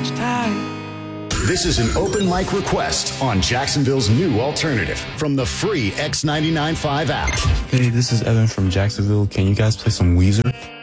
This is an open mic request on Jacksonville's new alternative from the free X99.5 app. Hey, this is Evan from Jacksonville. Can you guys play some Weezer?